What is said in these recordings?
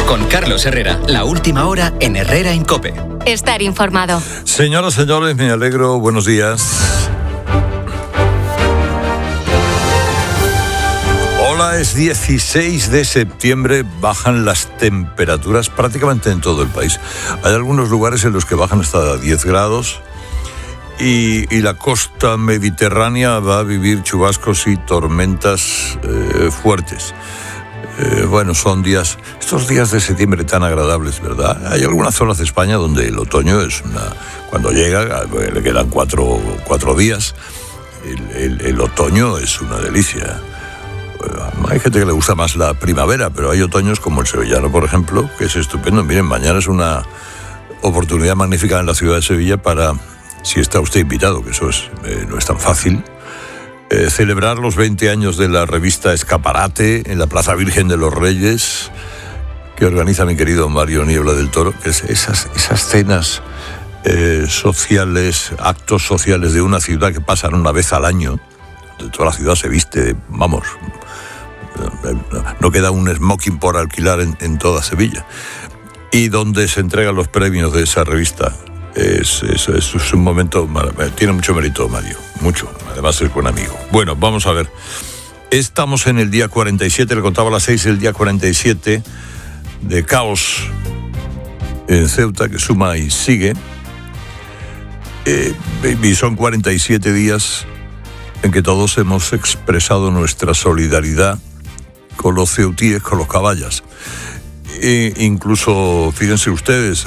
Con Carlos Herrera, la última hora en Herrera en COPE. Estar informado. Señoras, señores, me alegro. Buenos días. Hola, es 16 de septiembre. Bajan las temperaturas prácticamente en todo el país. Hay algunos lugares en los que bajan hasta 10 grados. Y la costa mediterránea va a vivir chubascos y tormentas fuertes. Bueno, son estos días de septiembre tan agradables, ¿verdad? Hay algunas zonas de España donde el otoño es cuando llega, le quedan cuatro días, el otoño es una delicia. Hay gente que le gusta más la primavera, pero hay otoños como el sevillano, por ejemplo, que es estupendo. Miren, mañana es una oportunidad magnífica en la ciudad de Sevilla para, si está usted invitado, que eso no es tan fácil, celebrar los 20 años de la revista Escaparate en la Plaza Virgen de los Reyes, que organiza mi querido Mario Niebla del Toro, que es esas cenas sociales, actos sociales de una ciudad que pasan una vez al año. Toda la ciudad se viste, vamos, no queda un smoking por alquilar en toda Sevilla. Y donde se entregan los premios de esa revista. Es un momento, tiene mucho mérito Mario, mucho, además es buen amigo. Bueno, vamos a ver, estamos en el día 47, le contaba a las 6, el día 47 de caos en Ceuta, que suma y sigue, y son 47 días en que todos hemos expresado nuestra solidaridad con los ceutíes, con los caballas. Incluso, fíjense ustedes,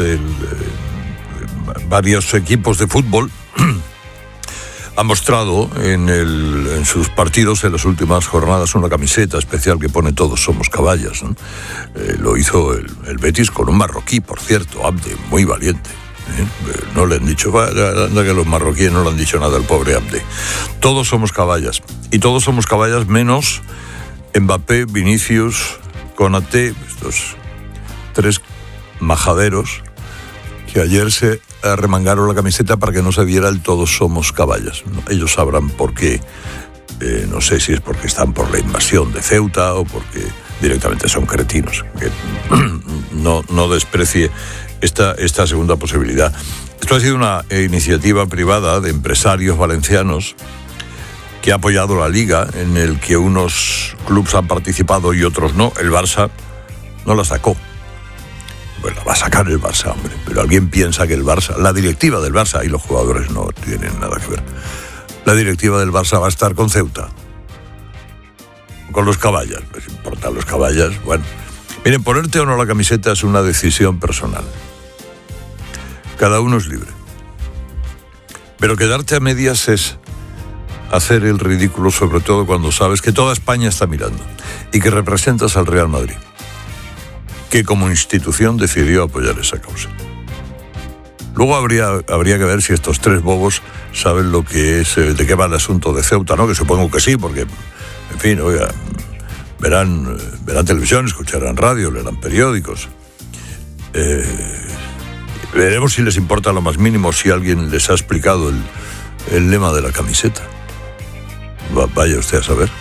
varios equipos de fútbol han mostrado en sus partidos en las últimas jornadas una camiseta especial que pone "Todos somos caballas", ¿no? Lo hizo el Betis con un marroquí, por cierto, Abde, muy valiente. No le han dicho, anda que los marroquíes no le han dicho nada al pobre Abde. Todos somos caballas, y todos somos caballas menos Mbappé, Vinicius, Konaté, estos tres majaderos que ayer se arremangaron la camiseta para que no se viera el "Todos somos caballas". Ellos sabrán por qué. No sé si es porque están por la invasión de Ceuta o porque directamente son cretinos. Que no desprecie esta segunda posibilidad. Esto ha sido una iniciativa privada de empresarios valencianos que ha apoyado la Liga, en el que unos clubes han participado y otros no. El Barça no la sacó. Bueno, va a sacar el Barça, hombre, pero alguien piensa que el Barça, la directiva del Barça, y los jugadores no tienen nada que ver, la directiva del Barça va a estar con Ceuta, con los caballas. Les importan los caballas. Bueno, miren, ponerte o no la camiseta es una decisión personal. Cada uno es libre. Pero quedarte a medias es hacer el ridículo, sobre todo cuando sabes que toda España está mirando y que representas al Real Madrid, que como institución decidió apoyar esa causa. Luego habría que ver si estos tres bobos saben lo que es, de qué va el asunto de Ceuta, ¿no? Que supongo que sí, porque, en fin, oiga, verán televisión, escucharán radio, leerán periódicos. Veremos si les importa lo más mínimo, si alguien les ha explicado el lema de la camiseta. Vaya usted a saber.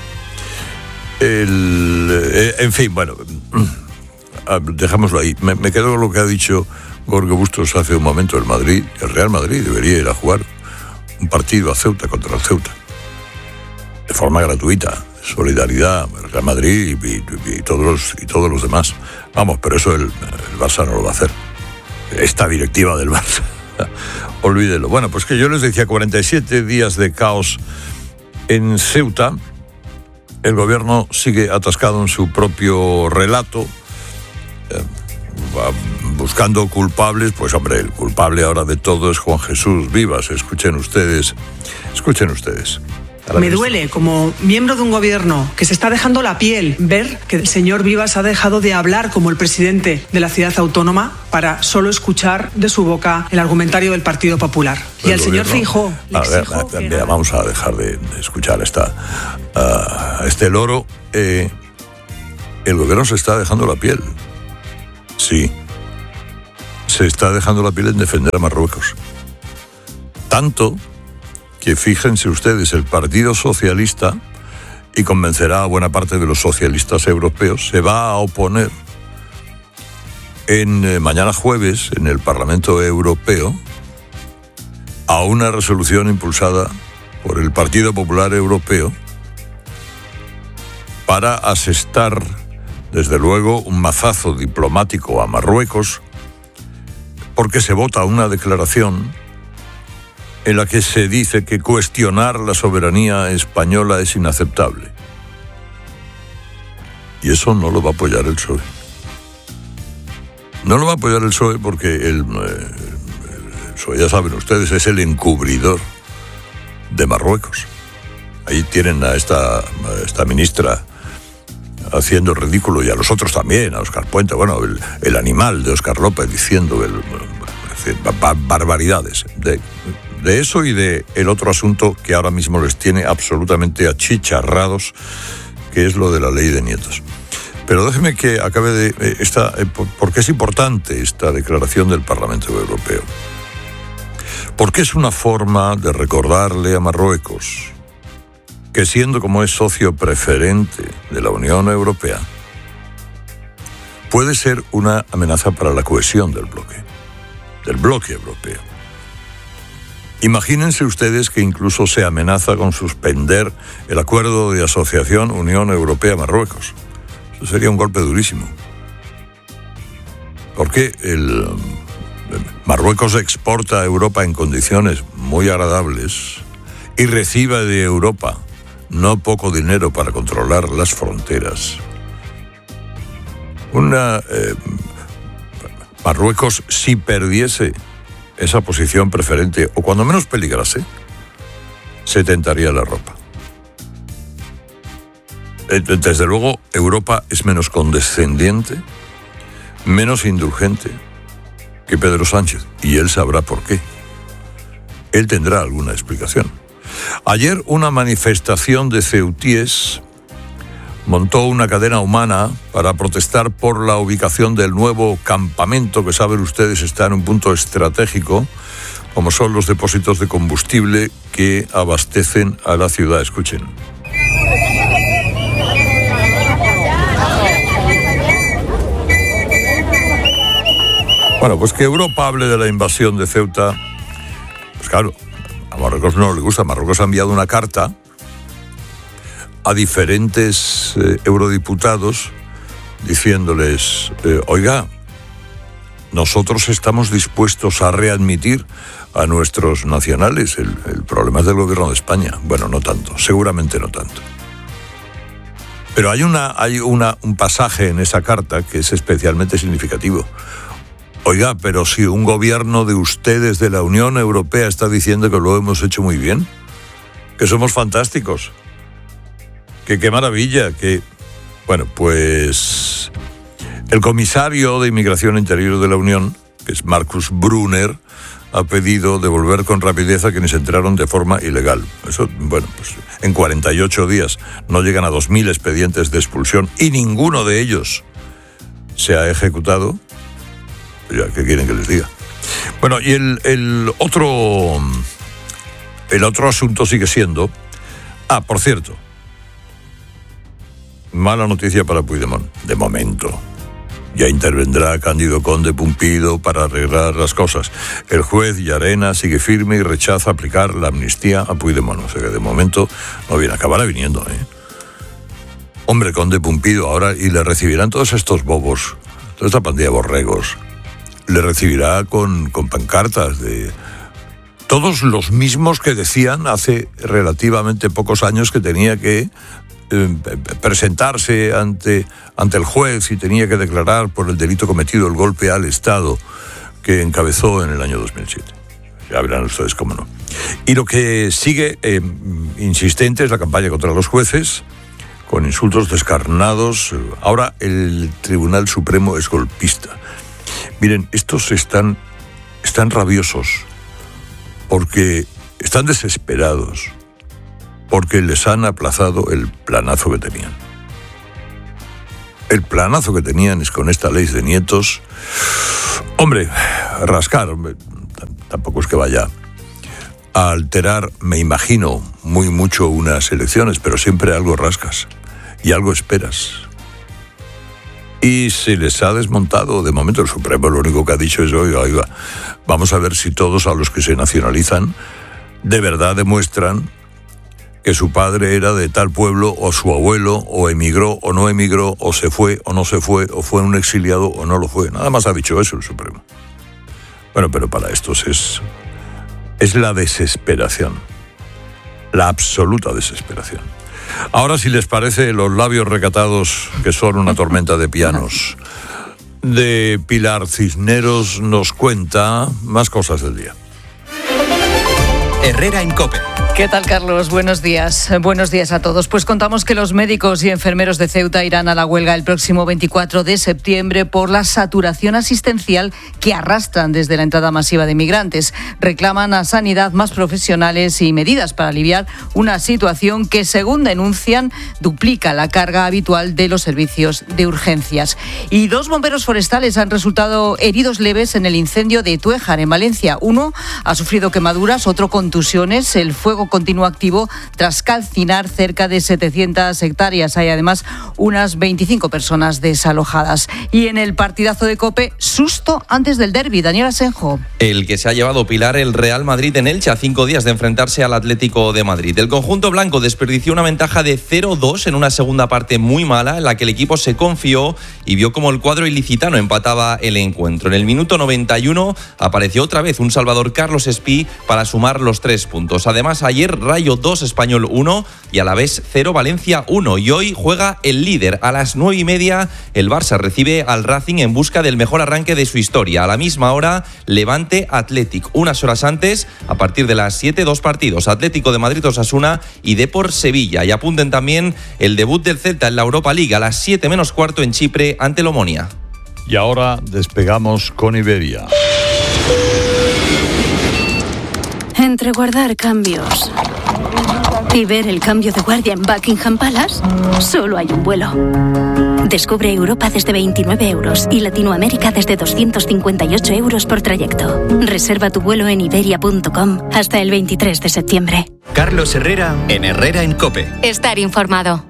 En fin, bueno, dejámoslo ahí. Me quedo con lo que ha dicho Jorge Bustos hace un momento. El Real Madrid debería ir a jugar un partido a Ceuta contra el Ceuta de forma gratuita, solidaridad, el Real Madrid y todos los demás. Vamos, pero eso el Barça no lo va a hacer. Esta directiva del Barça, olvídelo. Bueno, pues que yo les decía, 47 días de caos en Ceuta. El gobierno sigue atascado en su propio relato, buscando culpables. Pues hombre, el culpable ahora de todo es Juan Jesús Vivas. Escuchen ustedes. Me duele, como miembro de un gobierno que se está dejando la piel, ver que el señor Vivas ha dejado de hablar como el presidente de la ciudad autónoma para solo escuchar de su boca el argumentario del Partido Popular. Y al señor Feijóo le exijo que... Mira, vamos a dejar de escuchar este loro. El gobierno se está dejando la piel. Sí. Se está dejando la piel en defender a Marruecos. Tanto que, fíjense ustedes, el Partido Socialista, y convencerá a buena parte de los socialistas europeos, se va a oponer mañana jueves, en el Parlamento Europeo, a una resolución impulsada por el Partido Popular Europeo para asestar, desde luego, un mazazo diplomático a Marruecos, porque se vota una declaración en la que se dice que cuestionar la soberanía española es inaceptable. Y eso no lo va a apoyar el PSOE. No lo va a apoyar el PSOE porque el PSOE, ya saben ustedes, es el encubridor de Marruecos. Ahí tienen a esta ministra haciendo el ridículo, y a los otros también, a Óscar Puente, bueno, el animal de Óscar López diciendo barbaridades. De eso y de el otro asunto que ahora mismo les tiene absolutamente achicharrados, que es lo de la ley de nietos. Pero déjeme que acabe porque es importante esta declaración del Parlamento Europeo. Porque es una forma de recordarle a Marruecos que, siendo como es socio preferente de la Unión Europea, puede ser una amenaza para la cohesión del bloque europeo. Imagínense ustedes que incluso se amenaza con suspender el acuerdo de asociación Unión Europea-Marruecos. Eso sería un golpe durísimo. Porque Marruecos exporta a Europa en condiciones muy agradables y recibe de Europa no poco dinero para controlar las fronteras. Marruecos, si perdiese esa posición preferente, o cuando menos peligrase, se tentaría la ropa. Desde luego, Europa es menos condescendiente, menos indulgente que Pedro Sánchez, y él sabrá por qué. Él tendrá alguna explicación. Ayer, una manifestación de ceutíes montó una cadena humana para protestar por la ubicación del nuevo campamento que, saben ustedes, está en un punto estratégico, como son los depósitos de combustible que abastecen a la ciudad. Escuchen. Bueno, pues que Europa hable de la invasión de Ceuta, pues claro, a Marruecos no le gusta. Marruecos ha enviado una carta a diferentes eurodiputados diciéndoles, oiga, nosotros estamos dispuestos a readmitir a nuestros nacionales. El problema es del gobierno de España. Bueno, no tanto, seguramente no tanto. Pero hay un pasaje en esa carta que es especialmente significativo. Oiga, pero si un gobierno de ustedes de la Unión Europea está diciendo que lo hemos hecho muy bien, que somos fantásticos, que qué maravilla, que... Bueno, pues el comisario de Inmigración Interior de la Unión, que es Markus Brunner, ha pedido devolver con rapidez a quienes entraron de forma ilegal. Eso, bueno, pues en 48 días no llegan a 2.000 expedientes de expulsión y ninguno de ellos se ha ejecutado. Ya, ¿qué quieren que les diga? Bueno, y el otro asunto sigue siendo... por cierto, mala noticia para Puigdemont, de momento. Ya intervendrá Cándido Conde Pumpido para arreglar las cosas. El juez Llarena sigue firme y rechaza aplicar la amnistía a Puigdemont. O sea que de momento no viene, acabará viniendo, Hombre, Conde Pumpido ahora, y le recibirán todos estos bobos, toda esta pandilla de borregos. Le recibirá con pancartas de todos los mismos que decían hace relativamente pocos años que tenía que presentarse ante el juez y tenía que declarar por el delito cometido, el golpe al Estado que encabezó en el año 2007. Ya verán ustedes cómo no. Y lo que sigue insistente es la campaña contra los jueces, con insultos descarnados. Ahora el Tribunal Supremo es golpista. Miren, estos están rabiosos porque están desesperados, porque les han aplazado el planazo que tenían. El planazo que tenían es con esta ley de nietos. Hombre, rascar, tampoco es que vaya a alterar, me imagino, muy mucho unas elecciones, pero siempre algo rascas y algo esperas. y se les ha desmontado. De momento el Supremo lo único que ha dicho es, oiga, vamos a ver si todos a los que se nacionalizan de verdad demuestran que su padre era de tal pueblo, o su abuelo, o emigró o no emigró, o se fue o no se fue, o fue un exiliado o no lo fue. Nada más ha dicho eso el Supremo. Bueno, pero para estos es la desesperación, la absoluta desesperación. Ahora, si les parece, los labios recatados, que son una tormenta de pianos, de Pilar Cisneros, nos cuenta más cosas del día. Herrera en COPE. ¿Qué tal, Carlos? Buenos días. Buenos días a todos. Pues contamos que los médicos y enfermeros de Ceuta irán a la huelga el próximo 24 de septiembre por la saturación asistencial que arrastran desde la entrada masiva de migrantes. Reclaman a Sanidad más profesionales y medidas para aliviar una situación que, según denuncian, duplica la carga habitual de los servicios de urgencias. Y 2 bomberos forestales han resultado heridos leves en el incendio de Tuéjar, en Valencia. Uno ha sufrido quemaduras, otro contusiones. El fuego continúa activo tras calcinar cerca de 700 hectáreas. Hay además unas 25 personas desalojadas. Y en el partidazo de COPE, susto antes del derbi. Daniel Asenjo. El que se ha llevado Pilar el Real Madrid en Elche a 5 días de enfrentarse al Atlético de Madrid. El conjunto blanco desperdició una ventaja de 0-2 en una segunda parte muy mala, en la que el equipo se confió y vio como el cuadro ilicitano empataba el encuentro. En el minuto 91 apareció otra vez un Salvador Carlos Espí para sumar los 3 puntos. Además, ayer Rayo 2, Español 1 y Alavés 0, Valencia 1. Y hoy juega el líder. A las 9:30 el Barça recibe al Racing en busca del mejor arranque de su historia. A la misma hora, Levante Athletic. Unas horas antes, a partir de las 7, 2 partidos. Atlético de Madrid, Osasuna y Depor Sevilla. Y apunten también el debut del Celta en la Europa League a las 7 menos cuarto en Chipre ante el Omonia. Y ahora despegamos con Iberia. Entre guardar cambios y ver el cambio de guardia en Buckingham Palace, solo hay un vuelo. Descubre Europa desde 29 euros y Latinoamérica desde 258 euros por trayecto. Reserva tu vuelo en iberia.com hasta el 23 de septiembre. Carlos Herrera en Herrera en COPE. Estar informado.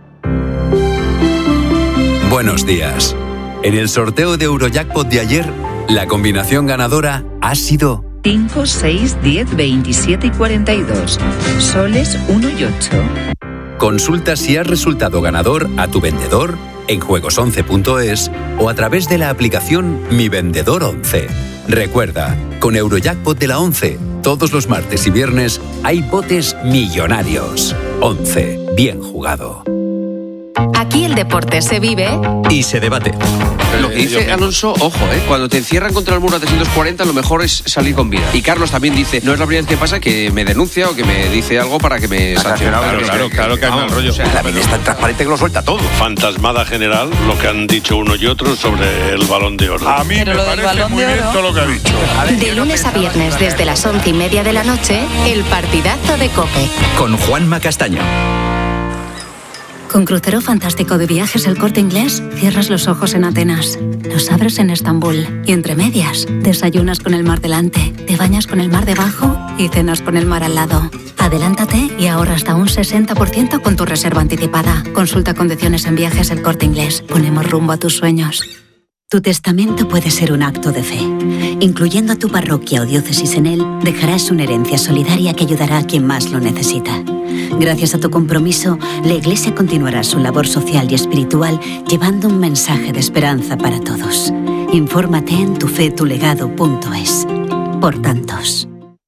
Buenos días. En el sorteo de Eurojackpot de ayer, la combinación ganadora ha sido 5, 6, 10, 27 y 42. Soles 1 y 8. Consulta si has resultado ganador a tu vendedor en juegos11.es o a través de la aplicación Mi Vendedor 11. Recuerda, con Eurojackpot de la 11, todos los martes y viernes hay botes millonarios. 11. Bien jugado. Aquí el deporte se vive Y se debate. Lo que dice Alonso, ojo, cuando te encierran contra el muro a 340, lo mejor es salir con vida. Y Carlos también dice, no es la primera vez que pasa que me denuncia o que me dice algo para que me sancione. Claro que hay mal rollo. La vida es tan transparente que lo suelta todo. Fantasmada general, lo que han dicho uno y otro sobre el Balón de Oro. A mí me parece muy bien todo lo que ha dicho. de lunes a viernes desde las 11:30 de la noche, el partidazo de COPE. Con Juanma Castaño. Con Crucero Fantástico de Viajes El Corte Inglés, cierras los ojos en Atenas, los abres en Estambul y entre medias, desayunas con el mar delante, te bañas con el mar debajo y cenas con el mar al lado. Adelántate y ahorra hasta un 60% con tu reserva anticipada. Consulta condiciones en Viajes El Corte Inglés. Ponemos rumbo a tus sueños. Tu testamento puede ser un acto de fe. Incluyendo a tu parroquia o diócesis en él, dejarás una herencia solidaria que ayudará a quien más lo necesita. Gracias a tu compromiso, la Iglesia continuará su labor social y espiritual llevando un mensaje de esperanza para todos. Infórmate en tufetulegado.es. Por tantos.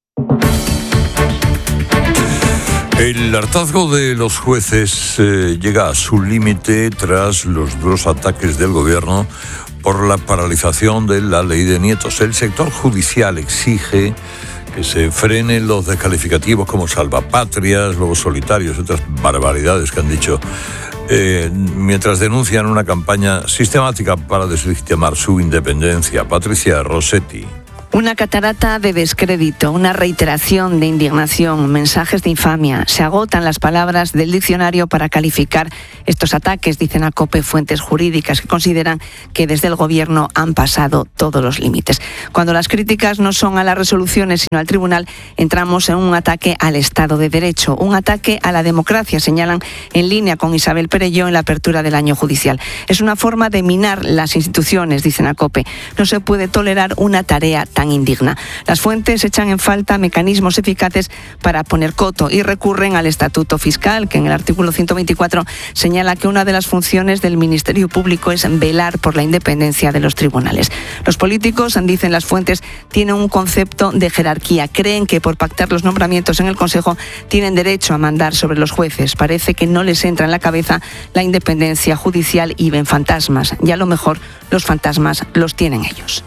El hartazgo de los jueces llega a su límite tras los duros ataques del gobierno por la paralización de la ley de nietos. El sector judicial exige que se frenen los descalificativos como salvapatrias, lobos solitarios y otras barbaridades que han dicho, mientras denuncian una campaña sistemática para deslegitimar su independencia. Patricia Rossetti. Una catarata de descrédito, una reiteración de indignación, mensajes de infamia. Se agotan las palabras del diccionario para calificar estos ataques, dicen a COPE fuentes jurídicas que consideran que desde el Gobierno han pasado todos los límites. Cuando las críticas no son a las resoluciones sino al tribunal, entramos en un ataque al Estado de Derecho, un ataque a la democracia, señalan en línea con Isabel Perelló en la apertura del año judicial. Es una forma de minar las instituciones, dicen a COPE. No se puede tolerar una tarea tan indigna. Las fuentes echan en falta mecanismos eficaces para poner coto y recurren al Estatuto Fiscal, que en el artículo 124 señala que una de las funciones del Ministerio Público es velar por la independencia de los tribunales. Los políticos, dicen las fuentes, tienen un concepto de jerarquía. Creen que por pactar los nombramientos en el Consejo tienen derecho a mandar sobre los jueces. Parece que no les entra en la cabeza la independencia judicial y ven fantasmas. Y a lo mejor los fantasmas los tienen ellos.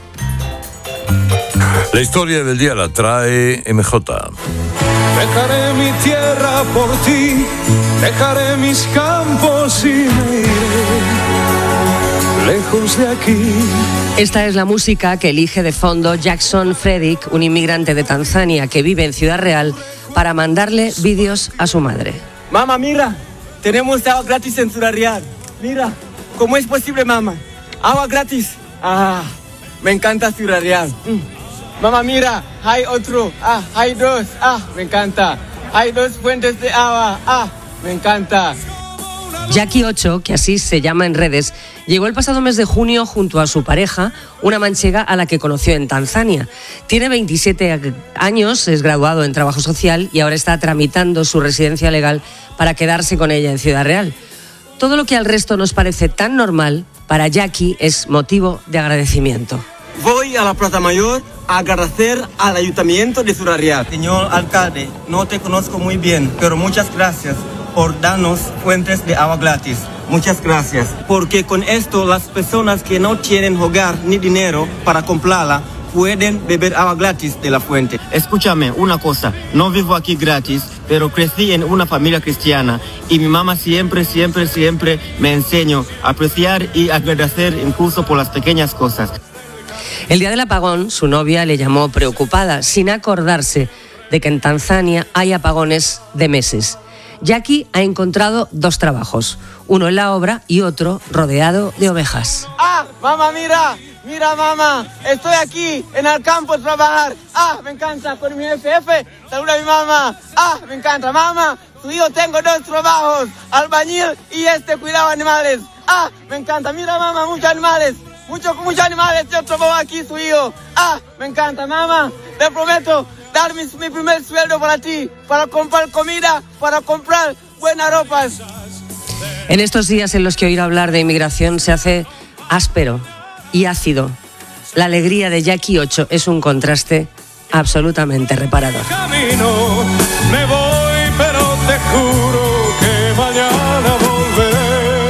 La historia del día la trae MJ. Dejaré mi tierra por ti, dejaré mis campos y me iré lejos de aquí. Esta es la música que elige de fondo Jackson Fredrick, un inmigrante de Tanzania que vive en Ciudad Real, para mandarle vídeos a su madre. Mamá, mira, tenemos agua gratis en Ciudad Real. Mira, ¿cómo es posible, mamá? Agua gratis. Me encanta Ciudad Real. Mamá, mira, hay otro. Hay dos. Me encanta. Hay 2 fuentes de agua. Me encanta. Jackie 8, que así se llama en redes, llegó el pasado mes de junio junto a su pareja, una manchega a la que conoció en Tanzania. Tiene 27 años, es graduado en trabajo social y ahora está tramitando su residencia legal para quedarse con ella en Ciudad Real. Todo lo que al resto nos parece tan normal, para Jackie es motivo de agradecimiento. Voy a la Plaza Mayor a agradecer al Ayuntamiento de Ciudad Real. Señor alcalde, no te conozco muy bien, pero muchas gracias por darnos fuentes de agua gratis. Muchas gracias. Porque con esto las personas que no tienen hogar ni dinero para comprarla pueden beber agua gratis de la fuente. Escúchame una cosa, no vivo aquí gratis, pero crecí en una familia cristiana y mi mamá siempre me enseñó a apreciar y agradecer incluso por las pequeñas cosas. El día del apagón, su novia le llamó preocupada, sin acordarse de que en Tanzania hay apagones de meses. Jackie ha encontrado 2 trabajos, uno en la obra y otro rodeado de ovejas. Mamá, mira mamá, estoy aquí en el campo a trabajar. Me encanta, con mi FF, saluda a mi mamá. Me encanta, mamá, yo tengo 2 trabajos, albañil y cuidado de animales. Me encanta, mira mamá, muchos animales. Muchos animales, yo trabajo aquí, su hijo. Me encanta, mamá. Te prometo dar mi primer sueldo para ti, para comprar comida, para comprar buenas ropas. En estos días en los que oír hablar de inmigración se hace áspero y ácido, la alegría de Jackie 8 es un contraste absolutamente reparador. Camino, me voy, pero te juro que mañana volveré.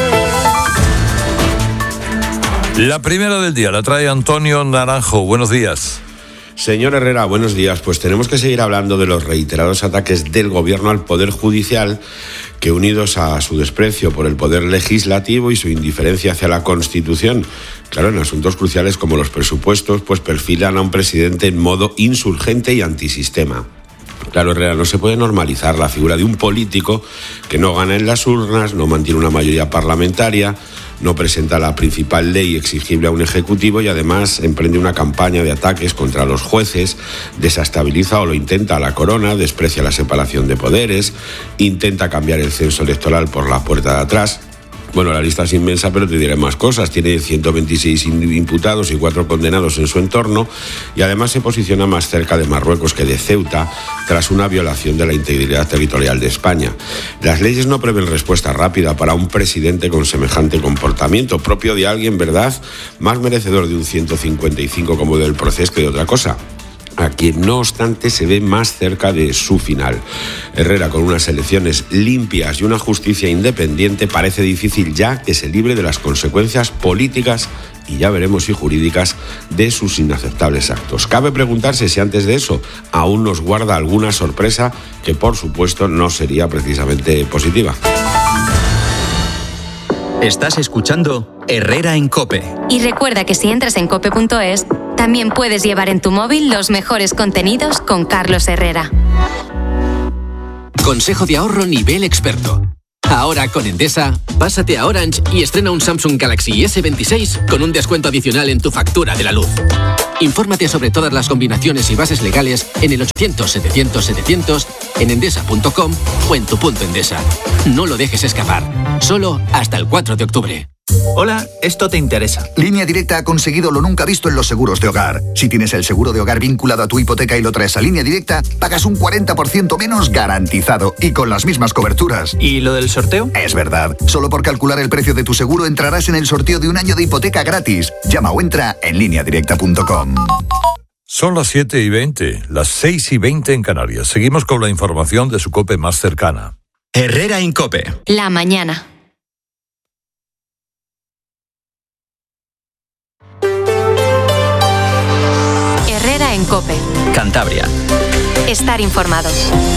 La primera del día la trae Antonio Naranjo. Buenos días. Señor Herrera, buenos días. Pues tenemos que seguir hablando de los reiterados ataques del Gobierno al Poder Judicial, que unidos a su desprecio por el Poder Legislativo y su indiferencia hacia la Constitución, claro, en asuntos cruciales como los presupuestos, pues perfilan a un presidente en modo insurgente y antisistema. Claro, Herrera, no se puede normalizar la figura de un político que no gana en las urnas, no mantiene una mayoría parlamentaria, no presenta la principal ley exigible a un ejecutivo y además emprende una campaña de ataques contra los jueces, desestabiliza o lo intenta a la corona, desprecia la separación de poderes, intenta cambiar el censo electoral por la puerta de atrás. Bueno, la lista es inmensa, pero te diré más cosas. Tiene 126 imputados y 4 condenados en su entorno y además se posiciona más cerca de Marruecos que de Ceuta tras una violación de la integridad territorial de España. Las leyes no prevén respuesta rápida para un presidente con semejante comportamiento, propio de alguien, ¿verdad?, más merecedor de un 155 como del Procés que de otra cosa, a quien no obstante se ve más cerca de su final. Herrera, con unas elecciones limpias y una justicia independiente, parece difícil ya que se libre de las consecuencias políticas y ya veremos si jurídicas de sus inaceptables actos. Cabe preguntarse si antes de eso aún nos guarda alguna sorpresa que por supuesto no sería precisamente positiva. Estás escuchando Herrera en COPE. Y recuerda que si entras en cope.es, También puedes llevar en tu móvil los mejores contenidos con Carlos Herrera. Consejo de ahorro nivel experto. Ahora con Endesa, pásate a Orange y estrena un Samsung Galaxy S26 con un descuento adicional en tu factura de la luz. Infórmate sobre todas las combinaciones y bases legales en el 800-700-700, en endesa.com o en tu punto Endesa. No lo dejes escapar. Solo hasta el 4 de octubre. Hola, esto te interesa. Línea Directa ha conseguido lo nunca visto en los seguros de hogar. Si tienes el seguro de hogar vinculado a tu hipoteca y lo traes a Línea Directa, pagas un 40% menos garantizado y con las mismas coberturas. ¿Y lo del sorteo? Es verdad. Solo por calcular el precio de tu seguro entrarás en el sorteo de un año de hipoteca gratis. Llama o entra en lineadirecta.com. Son las 7:20, las 6:20 en Canarias. Seguimos con la información de su COPE más cercana. Herrera en COPE. La mañana. Herrera en COPE. Cantabria. Estar informado.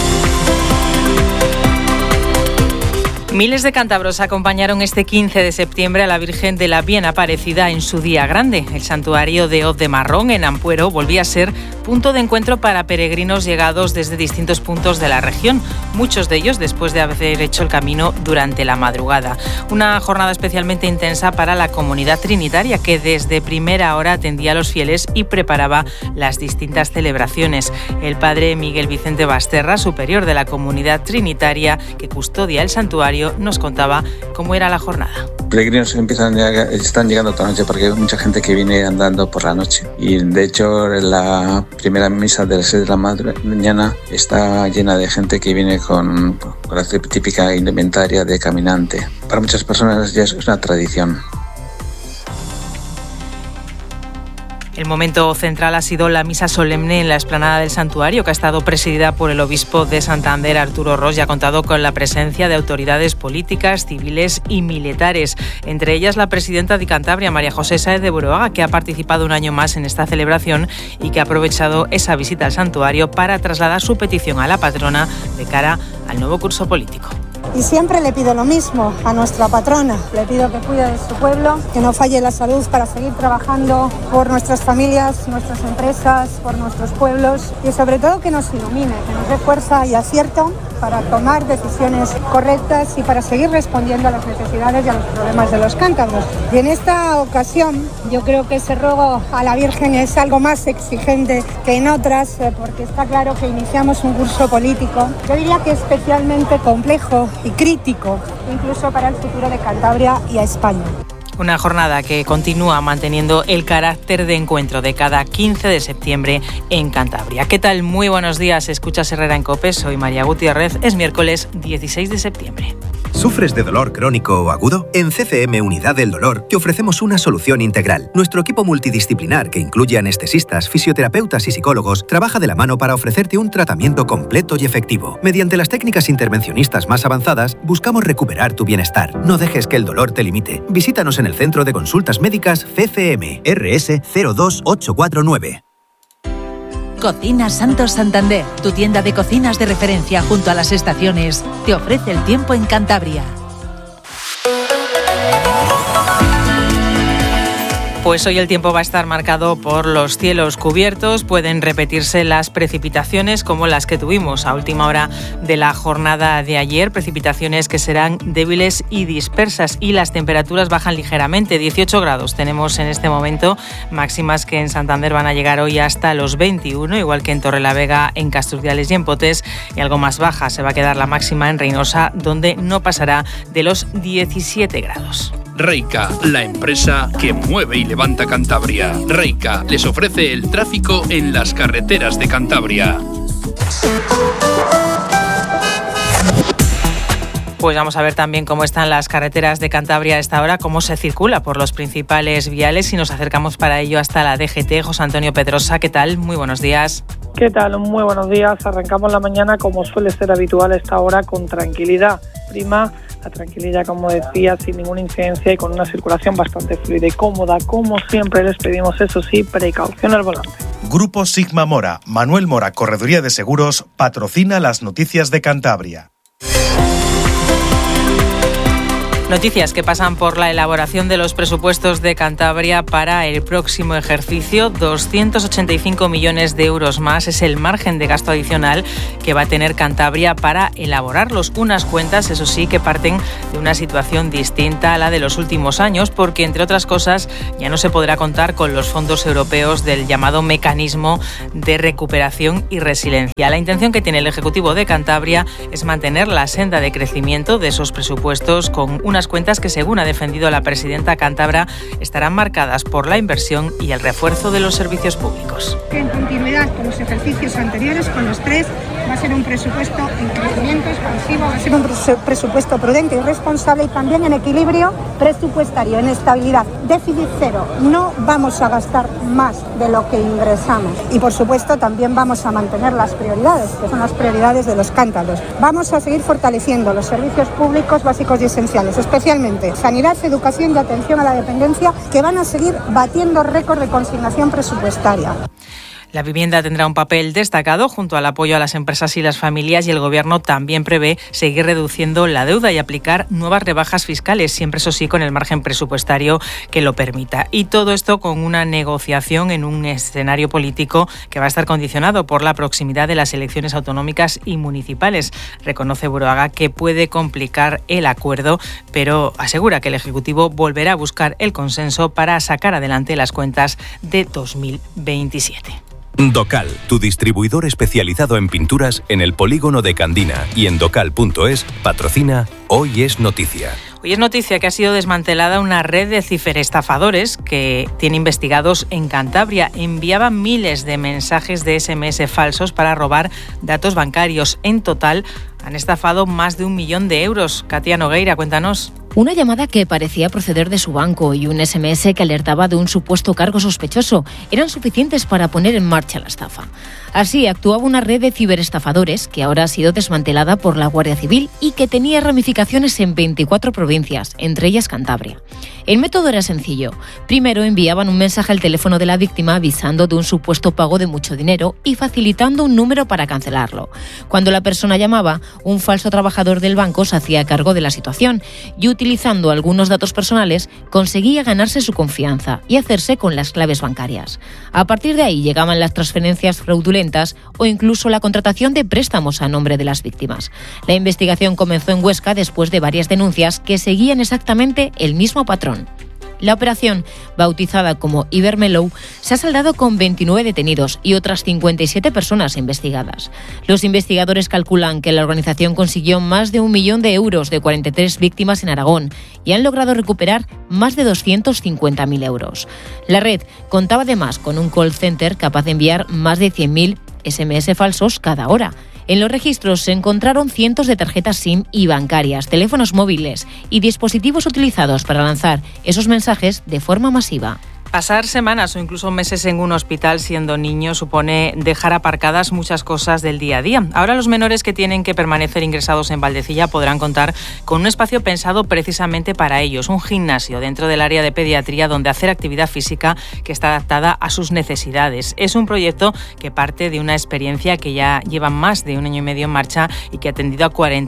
Miles de cántabros acompañaron este 15 de septiembre a la Virgen de la Bien Aparecida en su día grande. El santuario de Hoz de Marrón, en Ampuero, volvía a ser punto de encuentro para peregrinos llegados desde distintos puntos de la región, muchos de ellos después de haber hecho el camino durante la madrugada. Una jornada especialmente intensa para la comunidad trinitaria, que desde primera hora atendía a los fieles y preparaba las distintas celebraciones. El padre Miguel Vicente Basterra, superior de la comunidad trinitaria que custodia el santuario, nos contaba cómo era la jornada. Peregrinos están llegando toda la noche porque hay mucha gente que viene andando por la noche, y de hecho la primera misa de las 6 de la mañana está llena de gente que viene con la típica indumentaria de caminante. Para muchas personas ya es una tradición. El momento central ha sido la misa solemne en la explanada del santuario, que ha estado presidida por el obispo de Santander, Arturo Ros, y ha contado con la presencia de autoridades políticas, civiles y militares. Entre ellas la presidenta de Cantabria, María José Sáez de Buruaga, que ha participado un año más en esta celebración y que ha aprovechado esa visita al santuario para trasladar su petición a la patrona de cara al nuevo curso político. Y siempre le pido lo mismo a nuestra patrona, le pido que cuide de su pueblo, que no falle la salud para seguir trabajando por nuestras familias, nuestras empresas, por nuestros pueblos, y sobre todo que nos ilumine, que nos dé fuerza y acierto para tomar decisiones correctas y para seguir respondiendo a las necesidades y a los problemas de los cántabros. Y en esta ocasión yo creo que ese ruego a la Virgen es algo más exigente que en otras, porque está claro que iniciamos un curso político, yo diría que especialmente complejo y crítico, incluso para el futuro de Cantabria y a España. Una jornada que continúa manteniendo el carácter de encuentro de cada 15 de septiembre en Cantabria. ¿Qué tal? Muy buenos días. Escuchas Herrera en COPE. Soy María Gutiérrez. Es miércoles 16 de septiembre. ¿Sufres de dolor crónico o agudo? En CCM Unidad del Dolor te ofrecemos una solución integral. Nuestro equipo multidisciplinar, que incluye anestesistas, fisioterapeutas y psicólogos, trabaja de la mano para ofrecerte un tratamiento completo y efectivo. Mediante las técnicas intervencionistas más avanzadas, buscamos recuperar tu bienestar. No dejes que el dolor te limite. Visítanos en el Centro de Consultas Médicas CCM, RS 02849. Cocinas Santos Santander, tu tienda de cocinas de referencia junto a las estaciones, te ofrece el tiempo en Cantabria. Pues hoy el tiempo va a estar marcado por los cielos cubiertos. Pueden repetirse las precipitaciones como las que tuvimos a última hora de la jornada de ayer. Precipitaciones que serán débiles y dispersas, y las temperaturas bajan ligeramente. 18 grados tenemos en este momento, máximas que en Santander van a llegar hoy hasta los 21, igual que en Torrelavega, en Casturdiales y en Potes, y algo más baja se va a quedar la máxima en Reynosa, donde no pasará de los 17 grados. Reica, la empresa que mueve y levanta Cantabria. Reica les ofrece el tráfico en las carreteras de Cantabria. Pues vamos a ver también cómo están las carreteras de Cantabria a esta hora, cómo se circula por los principales viales, y nos acercamos para ello hasta la DGT. José Antonio Pedrosa, ¿qué tal? Muy buenos días. ¿Qué tal? Muy buenos días. Arrancamos la mañana, como suele ser habitual a esta hora, con tranquilidad. Prima la tranquilidad, como decía, sin ninguna incidencia y con una circulación bastante fluida y cómoda. Como siempre les pedimos, eso sí, precaución al volante. Grupo Sigma Mora, Manuel Mora, Correduría de Seguros, patrocina las noticias de Cantabria. Noticias que pasan por la elaboración de los presupuestos de Cantabria para el próximo ejercicio. 285 millones de euros más es el margen de gasto adicional que va a tener Cantabria para elaborarlos. Unas cuentas, eso sí, que parten de una situación distinta a la de los últimos años, porque, entre otras cosas, ya no se podrá contar con los fondos europeos del llamado Mecanismo de Recuperación y Resiliencia. La intención que tiene el Ejecutivo de Cantabria es mantener la senda de crecimiento de esos presupuestos con unas cuentas que, según ha defendido la presidenta cántabra, estarán marcadas por la inversión y el refuerzo de los servicios públicos. En continuidad con los ejercicios anteriores, con los tres, va a ser un presupuesto en crecimiento expansivo, va a ser un presupuesto prudente y responsable, y también en equilibrio presupuestario, en estabilidad, déficit cero. No vamos a gastar más de lo que ingresamos, y por supuesto también vamos a mantener las prioridades, que son las prioridades de los cántabros. Vamos a seguir fortaleciendo los servicios públicos básicos y esenciales, especialmente sanidad, educación y atención a la dependencia, que van a seguir batiendo récord de consignación presupuestaria. La vivienda tendrá un papel destacado junto al apoyo a las empresas y las familias, y el Gobierno también prevé seguir reduciendo la deuda y aplicar nuevas rebajas fiscales, siempre eso sí con el margen presupuestario que lo permita. Y todo esto con una negociación en un escenario político que va a estar condicionado por la proximidad de las elecciones autonómicas y municipales. Reconoce Buruaga que puede complicar el acuerdo, pero asegura que el Ejecutivo volverá a buscar el consenso para sacar adelante las cuentas de 2027. Docal, tu distribuidor especializado en pinturas en el polígono de Candina y en docal.es, patrocina Hoy es Noticia. Hoy es noticia que ha sido desmantelada una red de ciberestafadores que tiene investigados en Cantabria. Enviaban miles de mensajes de SMS falsos para robar datos bancarios. En total han estafado más de 1 millón de euros. Katia Nogueira, cuéntanos. Una llamada que parecía proceder de su banco y un SMS que alertaba de un supuesto cargo sospechoso eran suficientes para poner en marcha la estafa. Así actuaba una red de ciberestafadores que ahora ha sido desmantelada por la Guardia Civil y que tenía ramificaciones en 24 provincias, entre ellas Cantabria. El método era sencillo. Primero enviaban un mensaje al teléfono de la víctima avisando de un supuesto pago de mucho dinero y facilitando un número para cancelarlo. Cuando la persona llamaba, un falso trabajador del banco se hacía cargo de la situación y, utilizando algunos datos personales, conseguía ganarse su confianza y hacerse con las claves bancarias. A partir de ahí llegaban las transferencias fraudulentas o incluso la contratación de préstamos a nombre de las víctimas. La investigación comenzó en Huesca después de varias denuncias que seguían exactamente el mismo patrón. La operación, bautizada como Ibermellow, se ha saldado con 29 detenidos y otras 57 personas investigadas. Los investigadores calculan que la organización consiguió más de 1 millón de euros de 43 víctimas en Aragón y han logrado recuperar más de 250.000 euros. La red contaba además con un call center capaz de enviar más de 100.000 SMS falsos cada hora. En los registros se encontraron cientos de tarjetas SIM y bancarias, teléfonos móviles y dispositivos utilizados para lanzar esos mensajes de forma masiva. Pasar semanas o incluso meses en un hospital siendo niño supone dejar aparcadas muchas cosas del día a día. Ahora los menores que tienen que permanecer ingresados en Valdecilla podrán contar con un espacio pensado precisamente para ellos, un gimnasio dentro del área de pediatría donde hacer actividad física que está adaptada a sus necesidades. Es un proyecto que parte de una experiencia que ya lleva más de 1 año y medio en marcha y que ha atendido a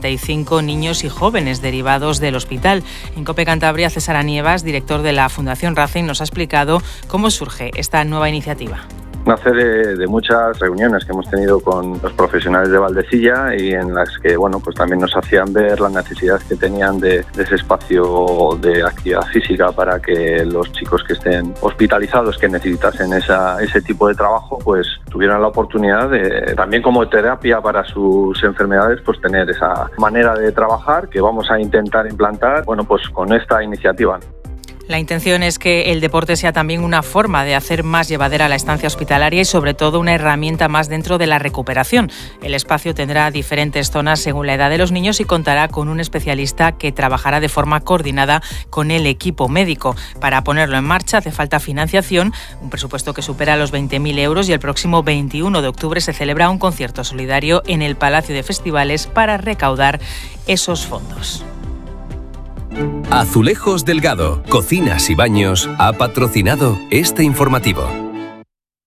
45 niños y jóvenes derivados del hospital. En COPE Cantabria, César Anievas, director de la Fundación Racing, nos ha explicado cómo surge esta nueva iniciativa. Nace de muchas reuniones que hemos tenido con los profesionales de Valdecilla y en las que pues también nos hacían ver la necesidad que tenían de ese espacio de actividad física para que los chicos que estén hospitalizados, que necesitasen ese tipo de trabajo, pues tuvieran la oportunidad de, también como terapia para sus enfermedades, pues tener esa manera de trabajar que vamos a intentar implantar, pues con esta iniciativa. La intención es que el deporte sea también una forma de hacer más llevadera la estancia hospitalaria y sobre todo una herramienta más dentro de la recuperación. El espacio tendrá diferentes zonas según la edad de los niños y contará con un especialista que trabajará de forma coordinada con el equipo médico. Para ponerlo en marcha hace falta financiación, un presupuesto que supera los 20.000 euros, y el próximo 21 de octubre se celebra un concierto solidario en el Palacio de Festivales para recaudar esos fondos. Azulejos Delgado, Cocinas y Baños ha patrocinado este informativo.